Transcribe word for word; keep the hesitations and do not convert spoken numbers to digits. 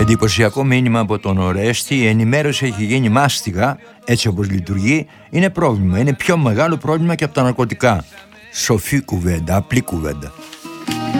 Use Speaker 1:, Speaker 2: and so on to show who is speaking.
Speaker 1: Εντυπωσιακό μήνυμα από τον Ορέστη. Η ενημέρωση έχει γίνει μάστιγα, έτσι όπως λειτουργεί. Είναι πρόβλημα, είναι πιο μεγάλο πρόβλημα και από τα ναρκωτικά. Σοφή κουβέντα, απλή κουβέντα.